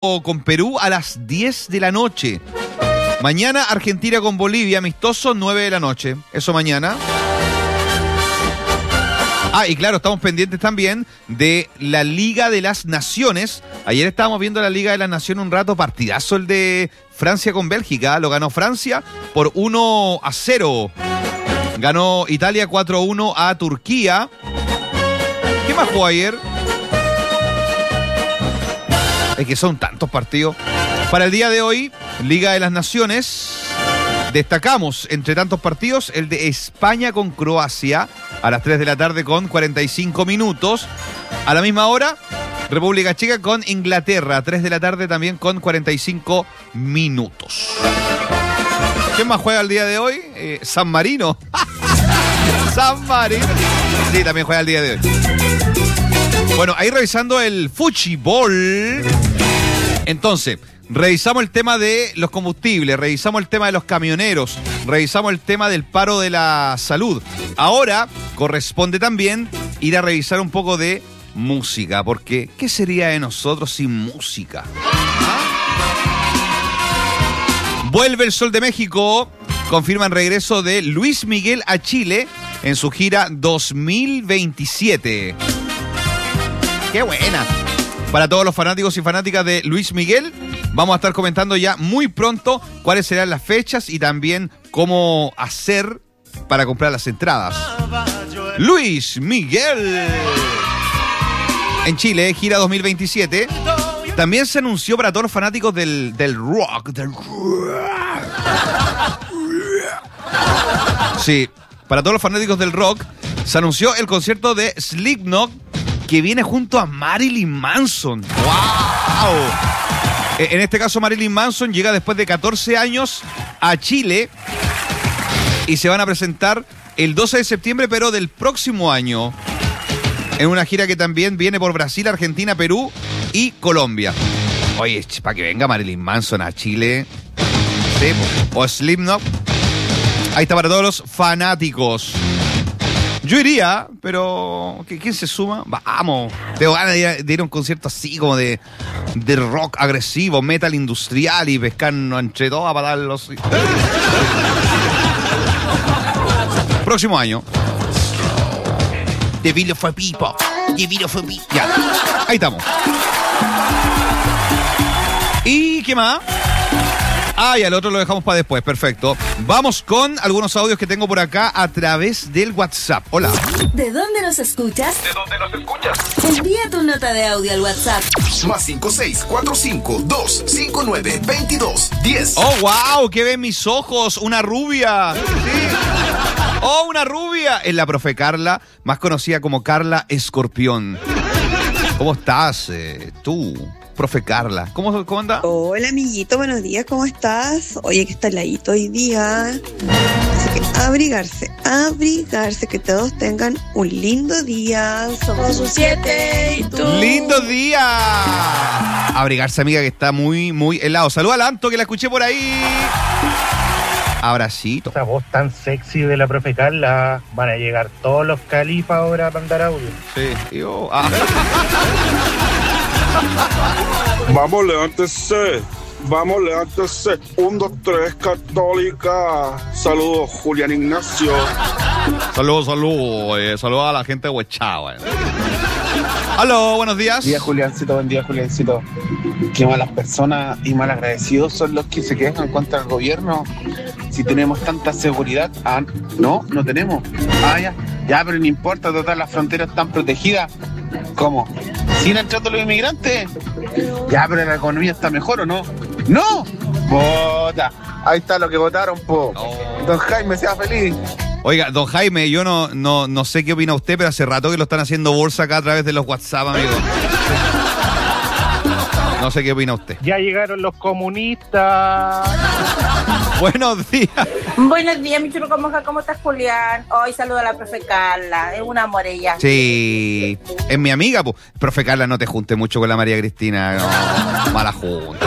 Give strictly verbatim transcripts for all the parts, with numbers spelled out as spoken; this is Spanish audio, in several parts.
con Perú a las diez de la noche. Mañana Argentina con Bolivia, amistoso, nueve de la noche. Eso mañana. Ah, y claro, estamos pendientes también de la Liga de las Naciones. Ayer estábamos viendo la Liga de las Naciones un rato, partidazo el de Francia con Bélgica. Lo ganó Francia por uno a cero. Ganó Italia cuatro a uno a Turquía. ¿Qué más jugó ayer? Es que son tantos partidos. Para el día de hoy, Liga de las Naciones, destacamos entre tantos partidos el de España con Croacia a las tres de la tarde con cuarenta y cinco minutos. A la misma hora, República Checa con Inglaterra, a tres de la tarde también con cuarenta y cinco minutos. ¿Quién más juega el día de hoy? Eh, San Marino. San Marino. Sí, también juega el día de hoy. Bueno, ahí revisando el fútbol. Entonces, revisamos el tema de los combustibles, revisamos el tema de los camioneros, revisamos el tema del paro de la salud. Ahora corresponde también ir a revisar un poco de música, porque ¿qué sería de nosotros sin música? Vuelve el Sol de México, confirman regreso de Luis Miguel a Chile en su gira dos mil veintisiete. ¡Qué buena! Para todos los fanáticos y fanáticas de Luis Miguel, vamos a estar comentando ya muy pronto cuáles serán las fechas y también cómo hacer para comprar las entradas. Luis Miguel en Chile, gira dos mil veintisiete. También se anunció para todos los fanáticos del, del rock, del rock. Sí, para todos los fanáticos del rock, se anunció el concierto de Slipknot, que viene junto a Marilyn Manson. ¡Wow! En este caso, Marilyn Manson llega después de catorce años a Chile y se van a presentar el doce de septiembre, pero del próximo año, en una gira que también viene por Brasil, Argentina, Perú y Colombia. Oye, para que venga Marilyn Manson a Chile. Sí, o Slipknot. Ahí está para todos los fanáticos. Yo iría, pero ¿quién se suma? Vamos. Tengo ganas de ir, a, de ir a un concierto así como de, de rock agresivo, metal industrial y pescarnos entre todos para darlos. Próximo año. The Video for People. The Video for People. Ya. Ahí estamos. ¿Y qué más? Ah, y al otro lo dejamos para después, perfecto. Vamos con algunos audios que tengo por acá a través del WhatsApp. Hola. ¿De dónde nos escuchas? ¿De dónde nos escuchas? Envía tu nota de audio al WhatsApp. Más cinco seis cuatro cinco dos cinco nueve veintidós diez. Oh, wow, ¿qué ven mis ojos? Una rubia. Sí. Oh, una rubia. Es la profe Carla, más conocida como Carla Escorpión. ¿Cómo estás, eh, tú? Profe Carla, ¿cómo, cómo anda? Hola, amiguito, buenos días, ¿cómo estás? Oye, que está heladito hoy día. Así que abrigarse, abrigarse, que todos tengan un lindo día. Somos sus siete y tú. ¡Lindo día! Abrigarse, amiga, que está muy, muy helado. Saluda a Lanto, que la escuché por ahí. Abracito. Esa voz tan sexy de la profe Carla. Van a llegar todos los califas ahora a mandar audio. Sí, yo... Ah. Vamos, levántese. Vamos, levántese. Un, dos, tres, católica. Saludos, Julián Ignacio. Saludos, saludos. Eh, saludos a la gente de Huechagua. Aló, buenos días. Buen día, Juliancito. Buen día, Juliancito. Qué malas personas y mal agradecidos son los que se quejan contra el gobierno. Si tenemos tanta seguridad. Ah, no, no tenemos. Ah, ya. Ya, pero no importa, total, las fronteras están protegidas. ¿Cómo? ¿Siguen entrando los inmigrantes? Ya, pero la economía está mejor, ¿o no? ¡No! ¡Vota! Ahí está lo que votaron, po. Oh. Don Jaime, sea feliz. Oiga, don Jaime, yo no, no, no sé qué opina usted, pero hace rato que lo están haciendo bolsa acá a través de los WhatsApp, amigo. No sé qué opina usted. Ya llegaron los comunistas. Buenos días. Buenos días, mi churuco moja, ¿cómo estás, Julián? Hoy saludo a la profe Carla, es una amor ella. Sí, es mi amiga, pues. Profe Carla, no te junte mucho con la María Cristina, no, mala junta.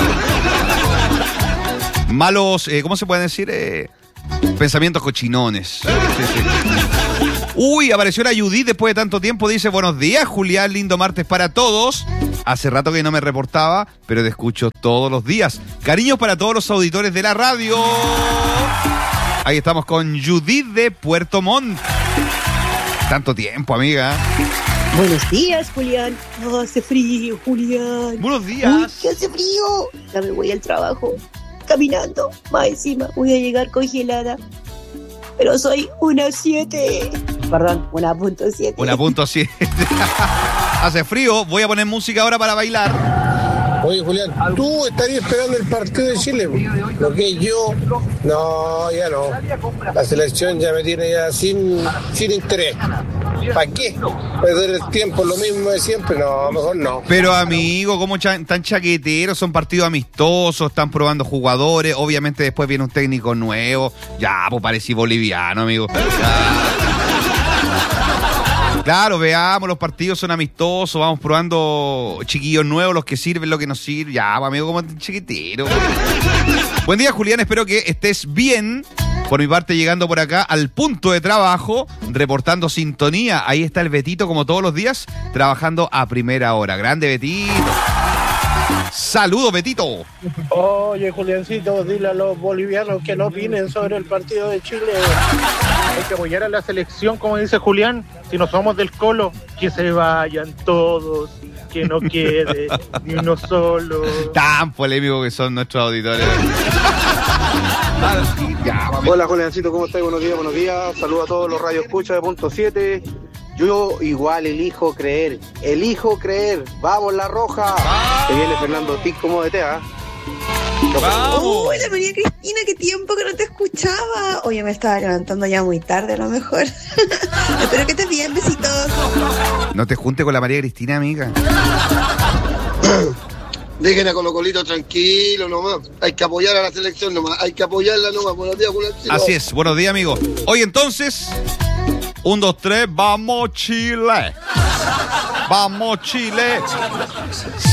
Malos, eh, ¿cómo se puede decir? Eh, pensamientos cochinones. Sí, sí. Uy, apareció la Judith después de tanto tiempo, dice, buenos días, Julián, lindo martes para todos. Hace rato que no me reportaba, pero te escucho todos los días. Cariños para todos los auditores de la radio. Ahí estamos con Judith de Puerto Montt. Tanto tiempo, amiga. Buenos días, Julián. Oh, hace frío, Julián. Buenos días. Uy, que hace frío. Ya me voy al trabajo caminando. Más encima, voy a llegar congelada. Pero soy una siete. Perdón, una punto siete. Una punto siete. Hace frío. Voy a poner música ahora para bailar. Oye, Julián, ¿tú estarías esperando el partido de Chile? Lo que yo, no, ya no. La selección ya me tiene ya sin, sin interés. ¿Para qué? Perder el tiempo, lo mismo de siempre, no, mejor no. Pero amigo, ¿cómo cha- tan chaqueteros? Son partidos amistosos, están probando jugadores, obviamente después viene un técnico nuevo. Ya, pues parecí boliviano, amigo. Ya. Claro, veamos, los partidos son amistosos, vamos probando chiquillos nuevos, los que sirven, lo que no sirve. Ya, pues, amigo, como chiquitero. Buen día, Julián, espero que estés bien. Por mi parte, llegando por acá al punto de trabajo, reportando sintonía. Ahí está el Betito, como todos los días, trabajando a primera hora. Grande, Betito. Saludos, Betito. Oye, Juliancito, dile a los bolivianos que no opinen sobre el partido de Chile. Hay que apoyar a la selección, como dice Julián. Si no somos del Colo, que se vayan todos, que no quede ni uno solo. Tan polémico que son nuestros auditores. Hola, Juliancito, ¿cómo estás? Buenos días, buenos días. Saludos a todos los radioescuchas de Punto siete. Yo igual elijo creer, elijo creer. Vamos, La Roja. Que viene Fernando Tic como de Tea. Hola, María Cristina, qué tiempo que no te escuchaba. Oye, me estaba levantando ya muy tarde, a lo mejor. Espero que estés bien, besitos. No te juntes con la María Cristina, amiga. Dejen a Colo Colito tranquilo nomás. Hay que apoyar a la selección nomás. Hay que apoyarla nomás. Buenos días, Juliancito. Así es, buenos días, amigo. Hoy entonces, un, dos, tres, vamos Chile. Vamos Chile.